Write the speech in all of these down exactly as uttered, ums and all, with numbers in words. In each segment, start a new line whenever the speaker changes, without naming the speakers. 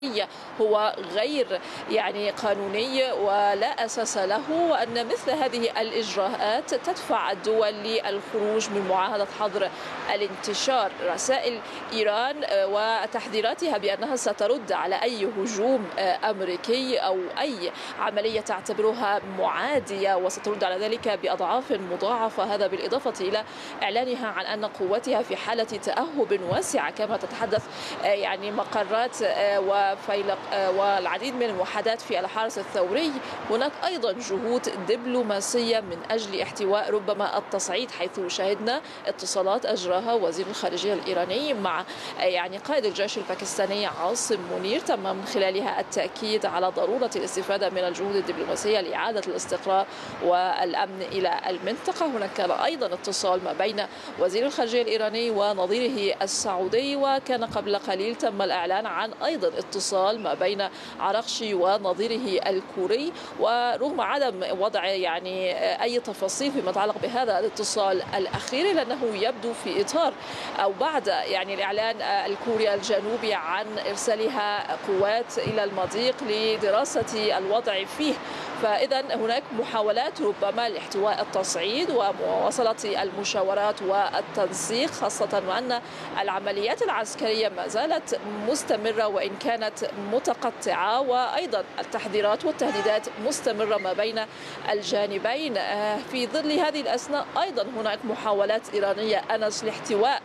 هو غير يعني قانوني ولا أساس له، وأن مثل هذه الإجراءات تدفع الدول للخروج من معاهدة حظر الانتشار. رسائل إيران وتحذيراتها بأنها سترد على أي هجوم أمريكي أو أي عملية تعتبرها معادية، وسترد على ذلك بأضعاف مضاعفة. هذا بالإضافة إلى إعلانها عن أن قوتها في حالة تأهب واسعة، كما تتحدث يعني مقرات وفيلق والعديد من الوحدات في الحرس الثوري. هناك أيضا جهود دبلوماسية من أجل احتواء ربما التصعيد، حيث شهدنا اتصالات أجراها وزير الخارجية الإيراني مع يعني قائد الجيش الباكستاني عاصم منير، تم من خلالها التأكيد على ضرورة الاستفادة من الجهود الدبلوماسية لإعادة الاستقرار والأمن إلى المنطقة. هناك كان أيضا اتصال ما بين وزير الخارجية الإيراني ونظيره السعودي، وكان قبل قليل تم الإعلان عن أيضا اتصال ما بين عراقشي ونظيره الكوري. ورغم عدم وضع يعني أي تفاصيل فيما يتعلق بهذا الاتصال الأخير، لأنه يبدو في إطار أو بعد يعني الإعلان الكوري الجنوبي عن إرسالها قوات إلى المضيق لدراسة الوضع فيه. فإذا هناك محاولات ربما لاحتواء التصعيد ومواصلة المشاورات والتنسيق، خاصة وأن العمليات العسكرية ما زالت مستمرة وإن كانت متقطعة، وأيضا التحذيرات والتهديدات مستمرة ما بين الجانبين. في ظل هذه الأثناء أيضا هناك محاولات إيرانية أنس لاحتواء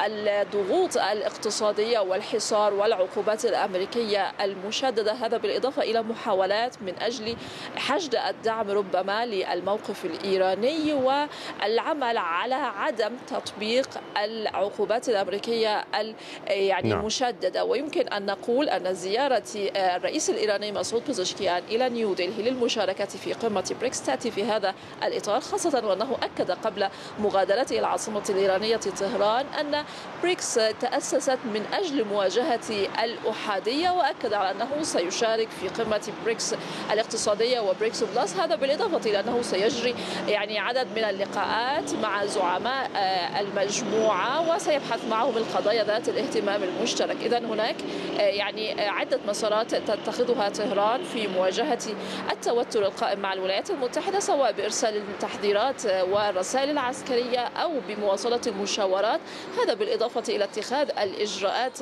الضغوط الاقتصادية والحصار والعقوبات الأمريكية المشددة. هذا بالإضافة إلى محاولات من أجل حشد الدعم ربما للموقف الإيراني والعمل على عدم تطبيق العقوبات الأمريكية يعني
نعم.
المشددة. ويمكن أن نقول أن زيارة الرئيس الإيراني مسعود بيزشكيان إلى نيودلهي للمشاركة في قمة بريكس تأتي في هذا الإطار، خاصة وأنه أكد قبل مغادرته العاصمة الإيرانية طهران أن بريكس تأسست من أجل مواجهة الأحادية، وأكد على أنه سيشارك في قمة بريكس الاقتصادية وبريكس بلس. هذا بالإضافة إلى أنه سيجري يعني عدد من اللقاءات مع زعماء المجموعة وسيبحث معهم القضايا ذات الاهتمام المشترك. إذن هناك يعني عدة مسارات تتخذها طهران في مواجهة التوتر القائم مع الولايات المتحدة، سواء بإرسال التحذيرات والرسائل العسكرية أو بمواصلة المشاورات. هذا بالإضافة إلى اتخاذ الإجراءات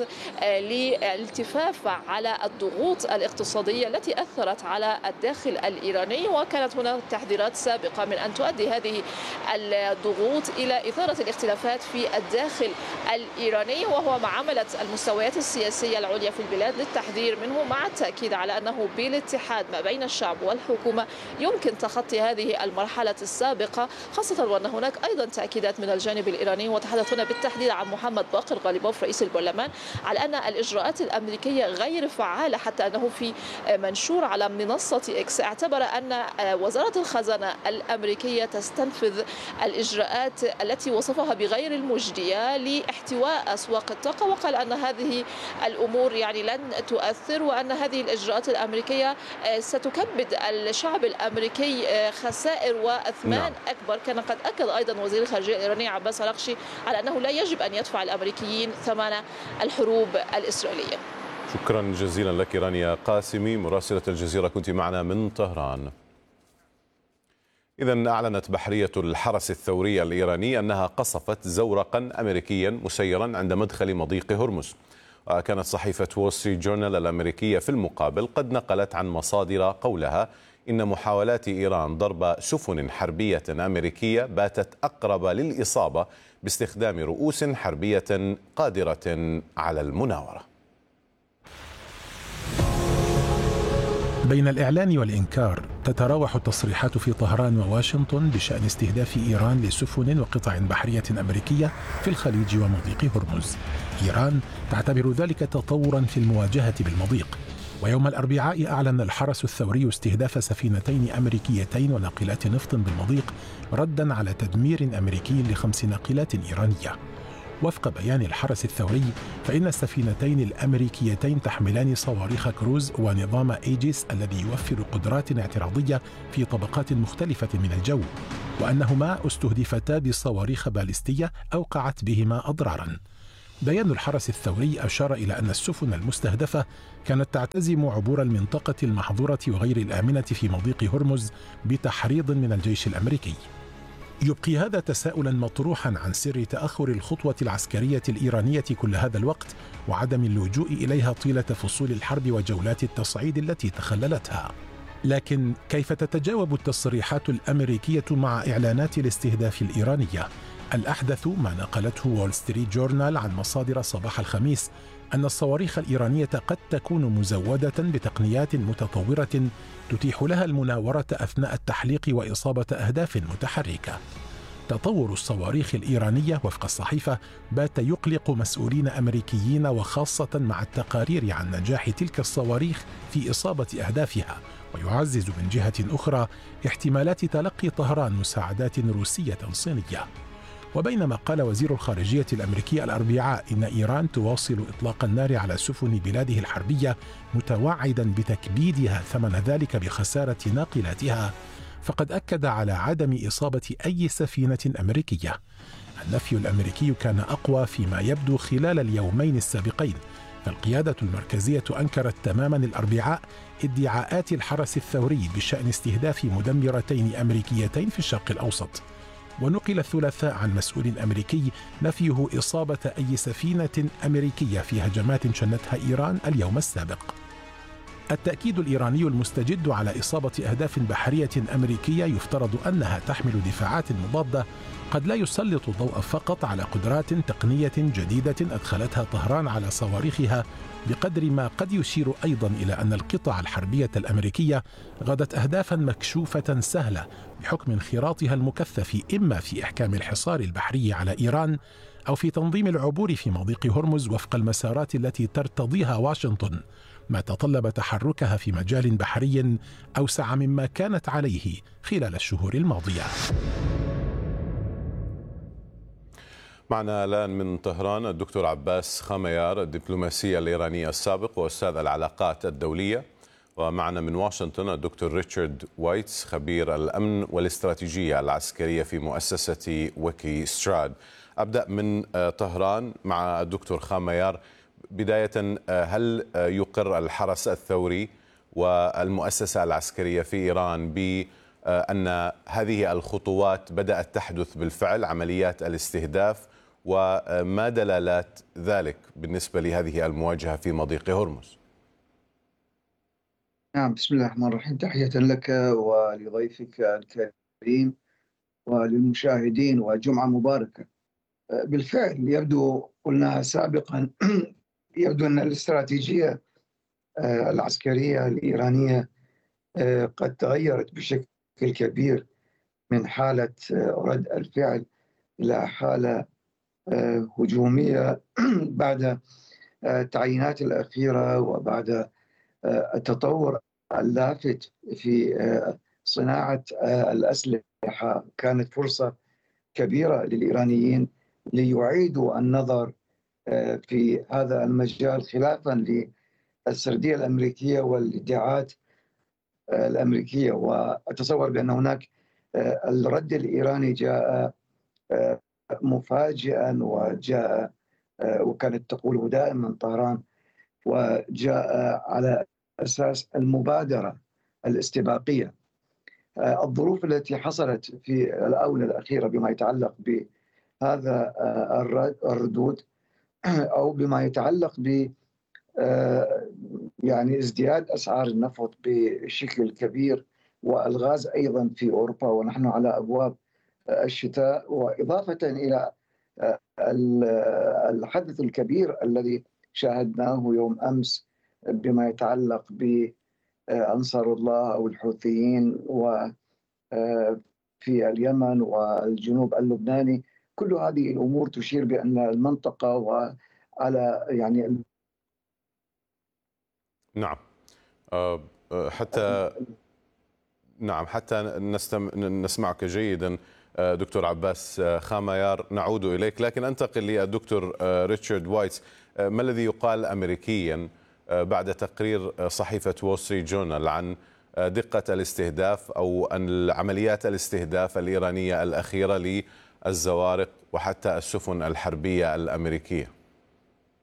للالتفاف على الضغوط الاقتصادية التي أثرت على الداخل الإيراني، وكانت هناك تحذيرات سابقة من أن تؤدي هذه الضغوط إلى إثارة الاختلافات في الداخل الإيراني، وهو ما عملت المستويات السياسية العليا في البلاد للتحذير منه، مع التأكيد على أنه بالاتحاد ما بين الشعب والحكومة يمكن تخطي هذه المرحلة السابقة، خاصة وأن هناك أيضا تأكيدات من الجانب الإيراني. وتحدث هنا بالتحديد عن محمد باقر غالبوف رئيس البرلمان على أن الإجراءات الأمريكية غير فعالة، حتى أنه في منشور على منصة إكس اعتبر أن وزارة الخزانة الأمريكية تستنفذ الإجراءات التي وصفها بغير المجدية لاحتواء أسواق الطاقة، وقال أن هذه الأمور يعني لن تؤثر، وأن هذه الإجراءات الأمريكية ستكبد الشعب الأمريكي خسائر وأثمان نعم. أكبر. كان قد أكد أيضا وزير الخارجية الإيراني عباس عراقشي على أنه لا يجب أن يدفع الأمريكيين ثمن الحروب الإسرائيلية.
شكرا جزيلا لك رانيا قاسمي مراسلة الجزيرة، كنت معنا من طهران. إذن أعلنت بحرية الحرس الثوري الإيراني أنها قصفت زورقا أمريكيا مسيرا عند مدخل مضيق هرمز. وكانت صحيفة وول ستريت جورنال الأمريكية في المقابل قد نقلت عن مصادر قولها إن محاولات إيران ضرب سفن حربية أمريكية باتت أقرب للإصابة باستخدام رؤوس حربية قادرة على المناورة.
بين الإعلان والإنكار تتراوح التصريحات في طهران وواشنطن بشأن استهداف إيران لسفن وقطع بحرية أمريكية في الخليج ومضيق هرمز. إيران تعتبر ذلك تطورا في المواجهة بالمضيق. ويوم الأربعاء أعلن الحرس الثوري استهداف سفينتين أمريكيتين وناقلات نفط بالمضيق ردا على تدمير أمريكي لخمس ناقلات إيرانية. وفق بيان الحرس الثوري فإن السفينتين الأمريكيتين تحملان صواريخ كروز ونظام إيجيس الذي يوفر قدرات اعتراضية في طبقات مختلفة من الجو، وأنهما استهدفتا بصواريخ باليستية أوقعت بهما أضرارا. بيان الحرس الثوري أشار إلى أن السفن المستهدفة كانت تعتزم عبور المنطقة المحظورة وغير الآمنة في مضيق هرمز بتحريض من الجيش الأمريكي. يبقي هذا تساؤلا مطروحا عن سر تأخر الخطوة العسكرية الإيرانية كل هذا الوقت وعدم اللجوء إليها طيلة فصول الحرب وجولات التصعيد التي تخللتها. لكن كيف تتجاوب التصريحات الأمريكية مع إعلانات الاستهداف الإيرانية؟ الأحدث ما نقلته وول ستريت جورنال عن مصادر صباح الخميس أن الصواريخ الإيرانية قد تكون مزودة بتقنيات متطورة تتيح لها المناورة أثناء التحليق وإصابة أهداف متحركة. تطور الصواريخ الإيرانية وفق الصحيفة بات يقلق مسؤولين أمريكيين، وخاصة مع التقارير عن نجاح تلك الصواريخ في إصابة أهدافها، ويعزز من جهة أخرى احتمالات تلقي طهران مساعدات روسية صينية. وبينما قال وزير الخارجية الأمريكي الأربعاء إن إيران تواصل إطلاق النار على سفن بلاده الحربية متوعدا بتكبيدها ثمن ذلك بخسارة ناقلاتها، فقد أكد على عدم إصابة أي سفينة أمريكية. النفي الأمريكي كان أقوى فيما يبدو خلال اليومين السابقين، فالقيادة المركزية أنكرت تماما الأربعاء ادعاءات الحرس الثوري بشأن استهداف مدمرتين أمريكيتين في الشرق الأوسط. ونقل الثلاثاء عن مسؤول أمريكي نفيه إصابة أي سفينة أمريكية في هجمات شنتها إيران اليوم السابق. التأكيد الإيراني المستجد على إصابة أهداف بحرية أمريكية يفترض أنها تحمل دفاعات مضادة قد لا يسلط الضوء فقط على قدرات تقنية جديدة أدخلتها طهران على صواريخها، بقدر ما قد يشير أيضا إلى أن القطع الحربية الأمريكية غدت أهدافا مكشوفة سهلة بحكم انخراطها المكثف إما في إحكام الحصار البحري على إيران أو في تنظيم العبور في مضيق هرمز وفق المسارات التي ترتضيها واشنطن، ما تطلب تحركها في مجال بحري أوسع مما كانت عليه خلال الشهور الماضية.
معنا الآن من طهران الدكتور عباس خاميار، الدبلوماسي الإيراني السابق وأستاذ العلاقات الدولية، ومعنا من واشنطن الدكتور ريتشارد وايتس، خبير الأمن والاستراتيجية العسكرية في مؤسسة ويكي ستراد. أبدأ من طهران مع الدكتور خاميار. بداية، هل يقر الحرس الثوري والمؤسسة العسكرية في إيران بأن هذه الخطوات بدأت تحدث بالفعل، عمليات الاستهداف، وما دلالات ذلك بالنسبة لهذه المواجهة في مضيق هرمز؟
نعم، بسم الله الرحمن الرحيم. تحية لك ولضيفك الكريم وللمشاهدين، وجمعة مباركة. بالفعل يبدو، قلنا سابقا، يبدو أن الاستراتيجية العسكرية الإيرانية قد تغيرت بشكل كبير من حالة رد الفعل إلى حالة هجومية بعد التعيينات الأخيرة وبعد التطور اللافت في صناعة الأسلحة. كانت فرصة كبيرة للإيرانيين ليعيدوا النظر في هذا المجال خلافا للسردية الأمريكية والادعاءات الأمريكية. وأتصور بأن هناك الرد الإيراني جاء مفاجئا، وجاء وكانت تقوله دائما طهران، وجاء على أساس المبادرة الاستباقية. الظروف التي حصلت في الآونة الأخيرة بما يتعلق بهذا الردود أو بما يتعلق ب يعني ازدياد أسعار النفط بشكل كبير، والغاز أيضا في أوروبا ونحن على أبواب الشتاء، وإضافة إلى الحدث الكبير الذي شاهدناه يوم أمس بما يتعلق بأنصار الله أو الحوثيين وفي اليمن والجنوب اللبناني. كل هذه الأمور تشير بأن المنطقة وعلى يعني
نعم حتى نعم حتى نستم... نسمعك جيدا دكتور عباس خاميار، نعود إليك، لكن أنتقل للدكتور ريتشارد وايتس. ما الذي يقال أمريكيا بعد تقرير صحيفة وول ستريت جورنال عن دقة الاستهداف أو أن عمليات الاستهداف الإيرانية الأخيرة للزوارق وحتى السفن الحربية الأمريكية؟